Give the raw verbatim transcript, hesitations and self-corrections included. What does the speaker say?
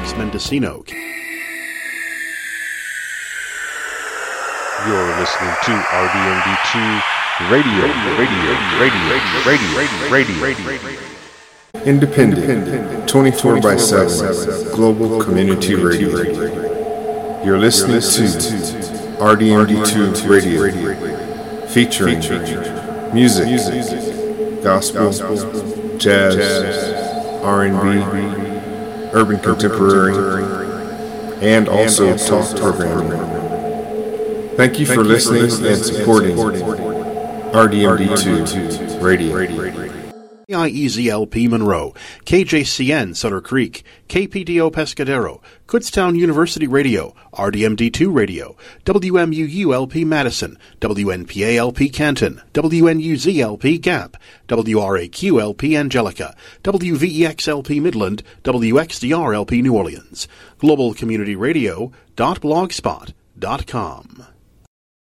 X Mendocino. You're listening to R D M D two Radio, Radio, Radio, Radio, Radio, Radio, Radio. Independent, twenty-four by seven, Global Community Radio. You're listening to R D M D two Radio, featuring music, gospel, jazz, R and B, urban contemporary, and also talk programming. Thank you for listening and supporting R D M D two Radio. K I E Z L P Monroe, K J C N Sutter Creek, K P D O Pescadero, Kutztown University Radio, R D M D two Radio, W M U U L P Madison, W N P A L P Canton, W N U Z L P Gap, W R A Q L P Angelica, W V E X L P Midland, W X D R L P New Orleans. Global Community Radio dot blogspot dot com.